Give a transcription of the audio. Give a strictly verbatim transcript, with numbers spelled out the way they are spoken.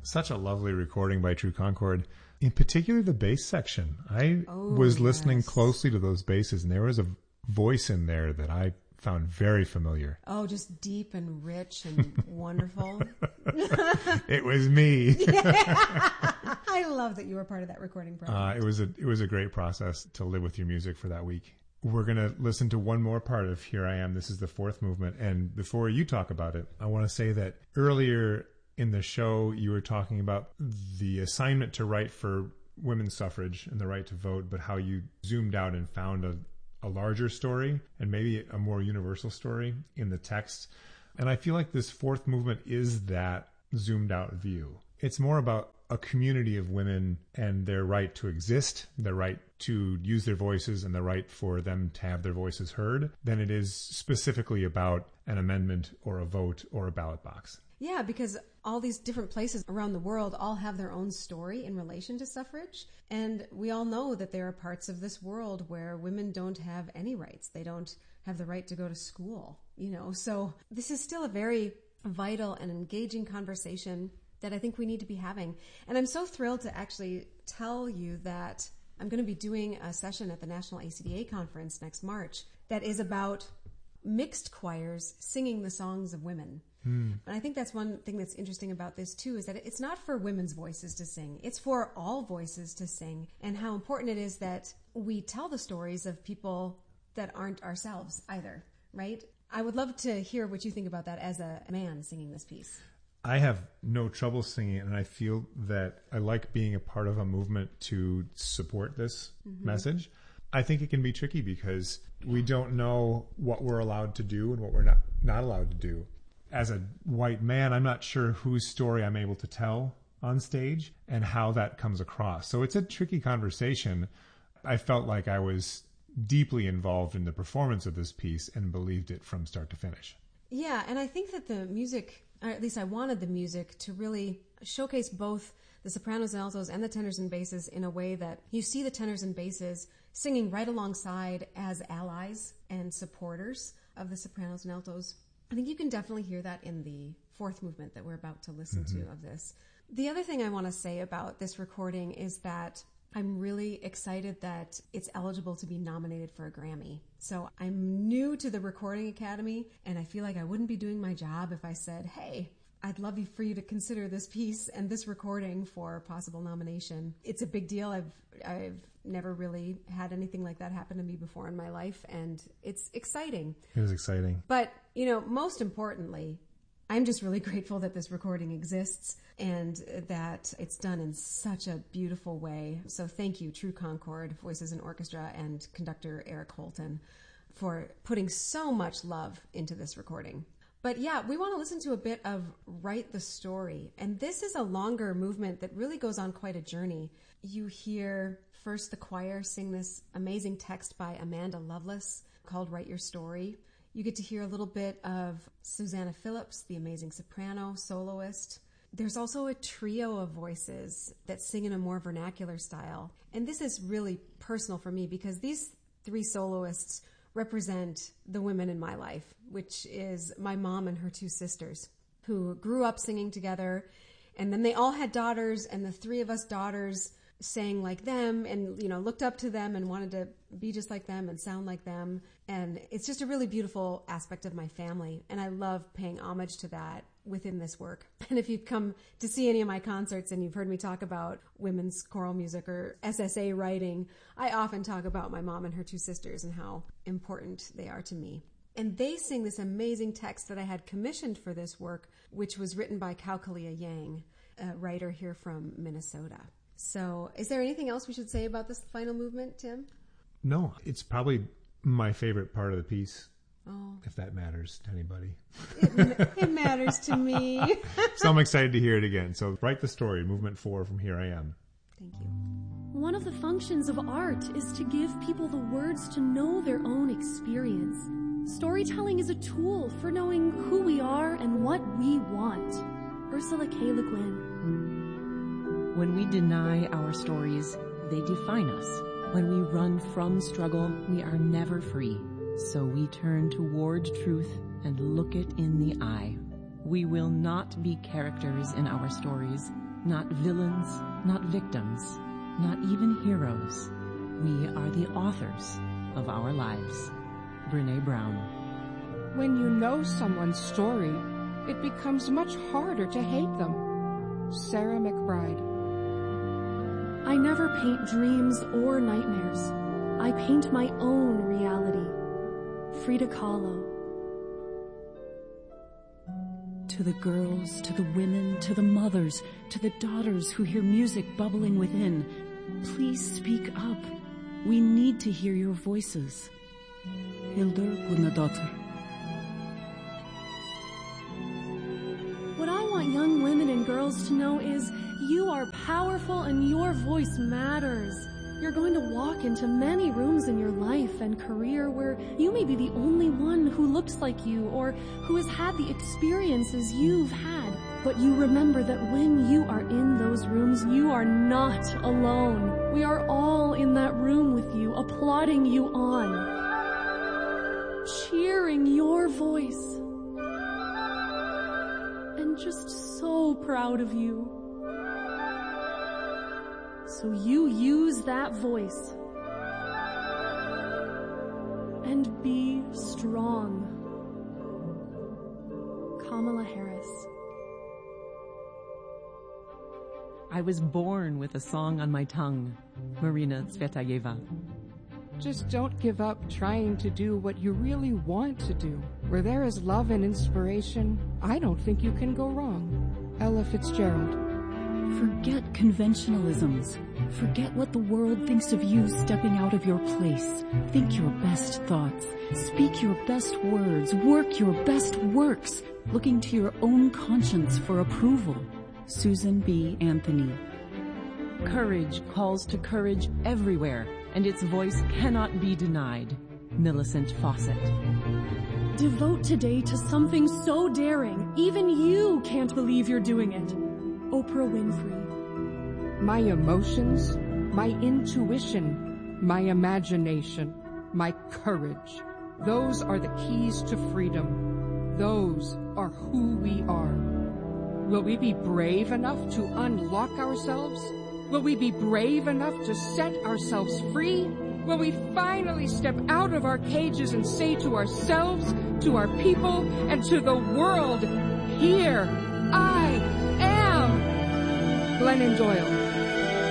Such a lovely recording by True Concord. In particular, the bass section. I oh, was listening yes. closely to those basses, and there was a voice in there that I found very familiar. Oh, just deep and rich and wonderful. It was me. Yeah. I love that you were part of that recording project. Uh, it was a it was a great process to live with your music for that week. We're going to listen to one more part of Here I Am. This is the fourth movement. And before you talk about it, I want to say that earlier in the show, you were talking about the assignment to write for women's suffrage and the right to vote, but how you zoomed out and found a a larger story and maybe a more universal story in the text. And I feel like this fourth movement is that zoomed out view. It's more about a community of women and their right to exist, their right to use their voices and the right for them to have their voices heard than it is specifically about an amendment or a vote or a ballot box. Yeah, because all these different places around the world all have their own story in relation to suffrage. And we all know that there are parts of this world where women don't have any rights. They don't have the right to go to school, you know. So this is still a very vital and engaging conversation that I think we need to be having. And I'm so thrilled to actually tell you that I'm going to be doing a session at the National A C D A Conference next March that is about mixed choirs singing the songs of women. Hmm. And I think that's one thing that's interesting about this too, is that it's not for women's voices to sing. It's for all voices to sing, and how important it is that we tell the stories of people that aren't ourselves either, right? I would love to hear what you think about that as a man singing this piece. I have no trouble singing it, and I feel that I like being a part of a movement to support this mm-hmm. message. I think it can be tricky because we don't know what we're allowed to do and what we're not, not allowed to do. As a white man, I'm not sure whose story I'm able to tell on stage and how that comes across. So it's a tricky conversation. I felt like I was deeply involved in the performance of this piece and believed it from start to finish. Yeah, and I think that the music, or at least I wanted the music to really showcase both the sopranos and altos and the tenors and basses in a way that you see the tenors and basses singing right alongside as allies and supporters of the sopranos and altos. I think you can definitely hear that in the fourth movement that we're about to listen mm-hmm. to of this. The other thing I want to say about this recording is that I'm really excited that it's eligible to be nominated for a Grammy. So I'm new to the Recording Academy, and I feel like I wouldn't be doing my job if I said, hey, I'd love you for you to consider this piece and this recording for possible nomination. It's a big deal. I've I've never really had anything like that happen to me before in my life, and it's exciting. It was exciting. But, you know, most importantly, I'm just really grateful that this recording exists and that it's done in such a beautiful way. So thank you, True Concord, Voices and Orchestra, and conductor Eric Holton for putting so much love into this recording. But yeah, we want to listen to a bit of Write the Story. And this is a longer movement that really goes on quite a journey. You hear first the choir sing this amazing text by Amanda Lovelace called Write Your Story. You get to hear a little bit of Susanna Phillips, the amazing soprano soloist. There's also a trio of voices that sing in a more vernacular style. And this is really personal for me because these three soloists represent the women in my life, which is my mom and her two sisters who grew up singing together. And then they all had daughters, and the three of us daughters sang like them and, you know, looked up to them and wanted to be just like them and sound like them. And it's just a really beautiful aspect of my family. And I love paying homage to that within this work. And if you've come to see any of my concerts and you've heard me talk about women's choral music or S S A writing, I often talk about my mom and her two sisters and how important they are to me. And they sing this amazing text that I had commissioned for this work, which was written by Kaukalia Yang, a writer here from Minnesota. So is there anything else we should say about this final movement, Tim? No, it's probably my favorite part of the piece, oh. if that matters to anybody. It, it matters to me. So I'm excited to hear it again. So Write the Story, movement four from Here I Am. Thank you. One of the functions of art is to give people the words to know their own experience. Storytelling is a tool for knowing who we are and what we want. Ursula K. Le Guin. When we deny our stories, they define us. When we run from struggle, we are never free. So we turn toward truth and look it in the eye. We will not be characters in our stories. Not villains, not victims, not even heroes. We are the authors of our lives. Brené Brown. When you know someone's story, it becomes much harder to hate them. Sarah McBride. I never paint dreams or nightmares. I paint my own reality. Frida Kahlo. To the girls, to the women, to the mothers, to the daughters who hear music bubbling within, please speak up. We need to hear your voices. Hildur Guðnadóttir. What I want young women and girls to know is you are powerful and your voice matters. You're going to walk into many rooms in your life and career where you may be the only one who looks like you or who has had the experiences you've had. But you remember that when you are in those rooms, you are not alone. We are all in that room with you, applauding you on, cheering your voice, and just so proud of you. So you use that voice and be strong. Kamala Harris. I was born with a song on my tongue. Marina Tsvetaeva. Just don't give up trying to do what you really want to do. Where there is love and inspiration, I don't think you can go wrong. Ella Fitzgerald. Forget conventionalisms. Forget what the world thinks of you stepping out of your place. Think your best thoughts. Speak your best words. Work your best works. Looking to your own conscience for approval. Susan B. Anthony. Courage calls to courage everywhere, and its voice cannot be denied. Millicent Fawcett. Devote today to something so daring, even you can't believe you're doing it. Oprah Winfrey. My emotions, my intuition, my imagination, my courage. Those are the keys to freedom. Those are who we are. Will we be brave enough to unlock ourselves? Will we be brave enough to set ourselves free? Will we finally step out of our cages and say to ourselves, to our people, and to the world, here I am? Glennon Doyle.